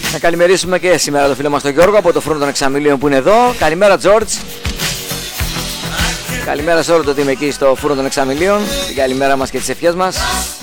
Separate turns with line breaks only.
Να καλημερίσουμε και σήμερα το φίλο μας τον Γιώργο από το Φούρνο των Εξαμηλίων που είναι εδώ. Καλημέρα George. Καλημέρα σε όλο το team εκεί στο Φούρνο των Εξαμηλίων. Την καλημέρα μας και τις ευχές μας.